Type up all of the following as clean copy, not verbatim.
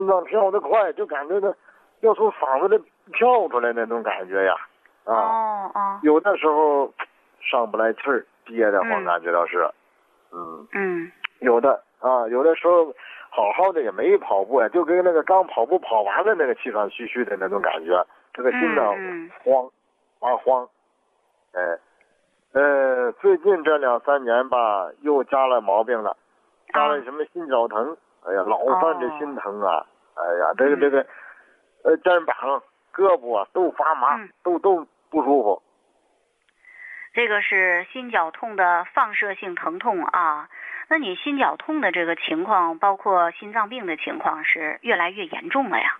心脏跳得快，就感觉那要从嗓子里跳出来那种感觉呀。有的时候上不来气儿，憋得慌，感觉到是。有的时候好好的也没跑步呀，就跟那个刚跑步跑完了那个气喘吁吁的那种感觉，这个心脏慌。最近这2-3年吧，又加了毛病了，加了什么心绞疼，哎呀，老犯这心疼啊，哎呀，这个肩膀、胳膊啊都发麻，都不舒服。 这个是心绞痛的放射性疼痛啊。那你心绞痛的这个情况，包括心脏病的情况，是越来越严重了呀？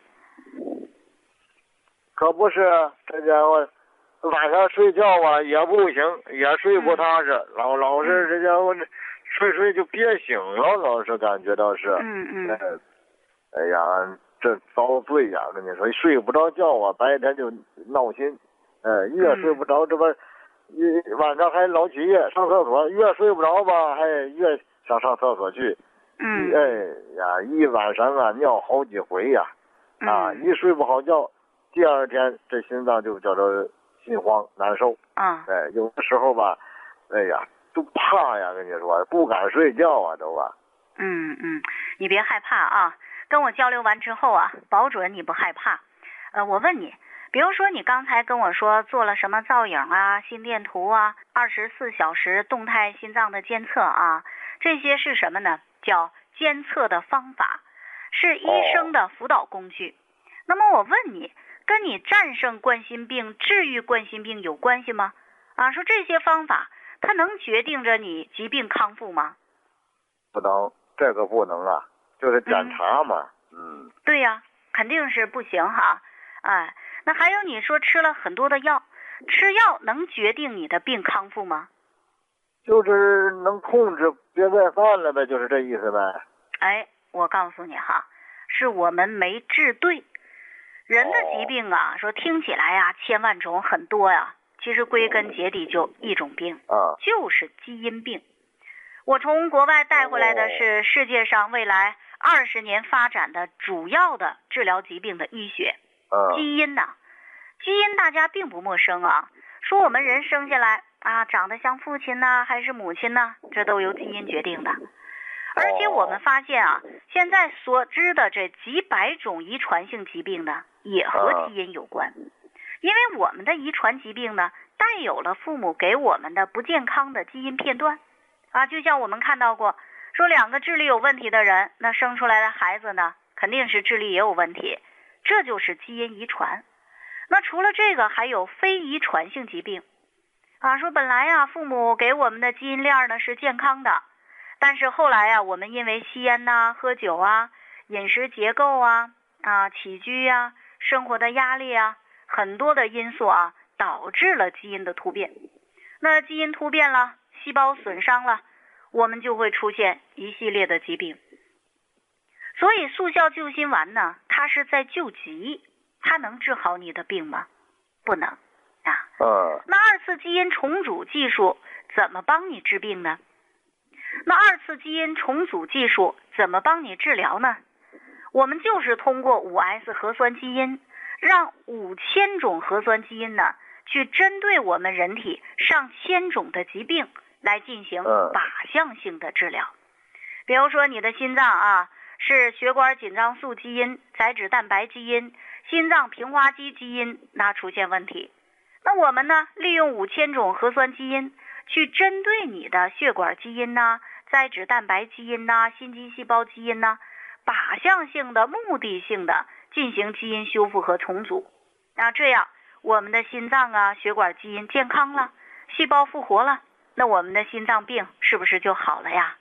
可不是，这家伙晚上睡觉啊也不行，也睡不踏实，老是这家伙睡就憋醒了，老是感觉到是。哎呀，这遭罪呀！跟你说，睡不着觉啊，白天就闹心，越睡不着，这不晚上还老起夜上厕所，越睡不着吧，还越想上厕所去。一晚上啊尿好几回呀，一睡不好觉，第二天这心脏就叫做心慌难受。有的时候吧，哎呀，都怕呀，跟你说不敢睡觉啊，都啊。 你别害怕啊，跟我交流完之后啊，保准你不害怕。我问你，比如说你刚才跟我说做了什么造影啊、心电图啊、24小时动态心脏的监测啊，这些是什么呢？叫监测的方法，是医生的辅导工具。那么我问你，跟你战胜冠心病、治愈冠心病有关系吗？说这些方法它能决定着你疾病康复吗？ 不能，这个不能啊，就是检查嘛。 对呀，肯定是不行哈。那还有你说吃了很多的药，吃药能决定你的病康复吗？ 就是能控制别再犯了呗，就是这意思呗。 我告诉你哈，是我们没治对。人的疾病啊，说听起来呀千万种很多呀，其实归根结底就一种病，就是基因病。我从国外带回来的是世界上未来20年发展的主要的治疗疾病的医学。基因呢，基因大家并不陌生啊。说我们人生下来长得像父亲呢，还是母亲呢，这都由基因决定的。而且我们发现现在所知的这几百种遗传性疾病呢，也和基因有关。因为我们的遗传疾病呢，带有了父母给我们的不健康的基因片段。就像我们看到过，说2个智力有问题的人，那生出来的孩子呢，肯定是智力也有问题，这就是基因遗传。那除了这个，还有非遗传性疾病。说本来父母给我们的基因链呢是健康的，但是后来我们因为吸烟喝酒饮食结构起居生活的压力很多的因素导致了基因的突变。那基因突变了，细胞损伤了，我们就会出现一系列的疾病。所以速效救心丸呢，它是在救急，它能治好你的病吗？不能那2次基因重组技术怎么帮你治病呢？那2次基因重组技术怎么帮你治疗呢？我们就是通过5S 核酸基因，让5000种核酸基因呢，去针对我们人体上千种的疾病来进行靶向性的治疗。比如说你的心脏是血管紧张素基因、载脂蛋白基因、心脏平滑肌基因出现问题，那我们呢利用5000种核酸基因去针对你的血管基因载脂蛋白基因心肌细胞基因靶向性的、目的性的进行基因修复和重组。这样我们的心脏血管基因健康了，细胞复活了，那我们的心脏病是不是就好了呀？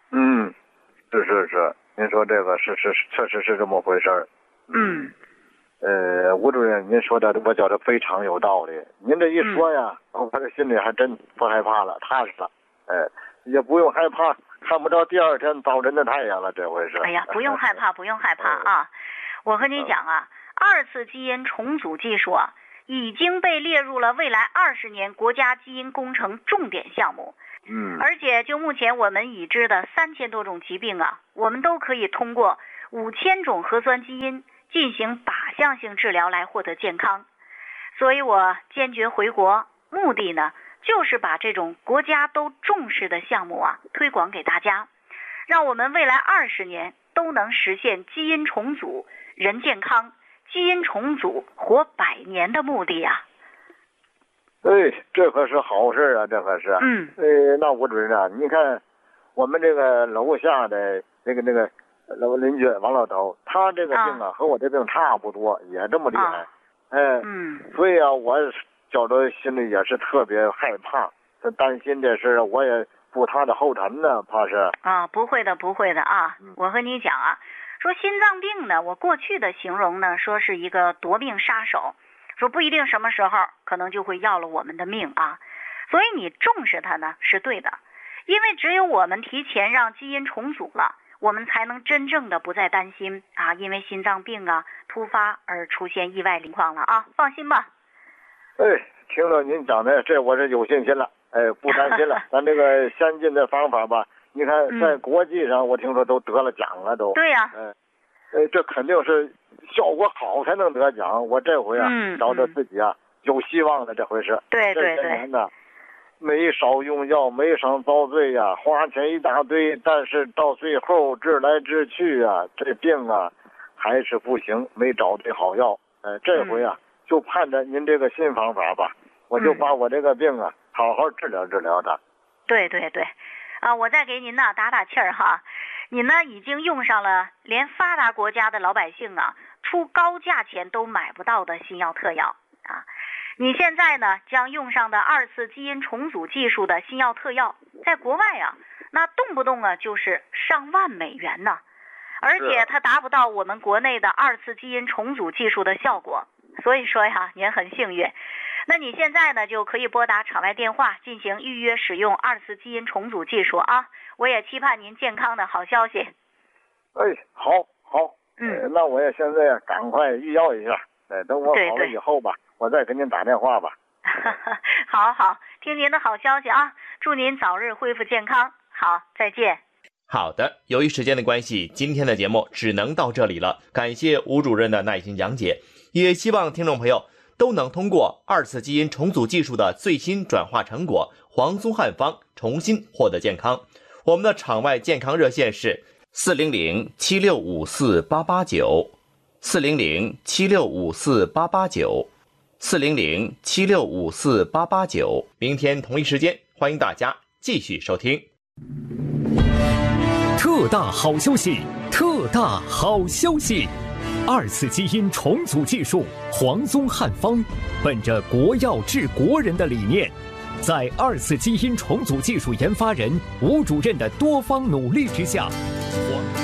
是，您说这个是确实是这么回事儿。吴主任，您说的我觉得非常有道理。您这一说呀，我这心里还真不害怕了，踏实了。也不用害怕看不着第2天早晨的太阳了，这回是。 不用害怕，不用害怕我和你讲2次基因重组技术已经被列入了未来20年国家基因工程重点项目。而且就目前我们已知的3000多种疾病我们都可以通过 5000种核酸基因进行靶向性治疗来获得健康。所以我坚决回国，目的呢就是把这种国家都重视的项目推广给大家，让我们未来20年都能实现基因重组人健康，基因重组活100年的目的这可是好事啊，这可是。那吴主任啊，你看我们这个楼下的那个老邻居王老头，他这个病和我这病差不多，也这么厉害。所以我觉着心里也是特别害怕，担心这事，我也步他的后尘呢，怕是。 不会的我和你讲说心脏病呢，我过去的形容呢，说是一个夺命杀手，说不一定什么时候可能就会要了我们的命所以你重视它呢是对的，因为只有我们提前让基因重组了，我们才能真正的不再担心因为心脏病突发而出现意外情况了放心吧。 听了您讲的，这我是有信心了，不担心了。咱这个先进的方法吧，你看在国际上我听说都得了奖了都。 对呀。 这肯定是效果好才能得奖。我这回找着自己有希望了，这回是。 对。 这些年呢，没少用药，没少遭罪花钱一大堆，但是到最后治来治去这病还是不行，没找对好药。这回就盼着您这个新方法吧，我就把我这个病好好治疗治疗的。 对我再给您打打气儿你呢已经用上了连发达国家的老百姓出高价钱都买不到的新药特药你现在呢将用上的2次基因重组技术的新药特药，在国外那动不动就是上万美元呢，而且它达不到我们国内的2次基因重组技术的效果。所以说您很幸运。那你现在呢就可以拨打场外电话进行预约使用2次基因重组技术我也期盼您健康的好消息。 好。那我也现在赶快预约一下，等我好了以后吧，我再给您打电话吧。 好，听您的好消息祝您早日恢复健康。好，再见。 好的，由于时间的关系，今天的节目只能到这里了。感谢吴主任的耐心讲解，也希望听众朋友都能通过2次基因重组技术的最新转化成果黄松汉方重新获得健康。我们的场外健康热线是400-7654-889 400-7654-889 400-7654-889。明天同一时间，欢迎大家继续收听。 特大好消息！2次基因重组技术黄松汉方，本着国药治国人的理念，在2次基因重组技术研发人吴主任的多方努力之下，